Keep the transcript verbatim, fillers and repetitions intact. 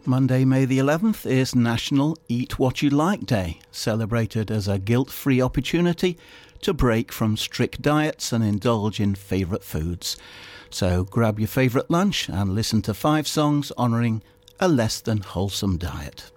Monday, May the eleventh is National Eat What You Like Day, celebrated as a guilt-free opportunity to break from strict diets and indulge in favourite foods. So grab your favourite lunch and listen to five songs honouring a less than wholesome diet.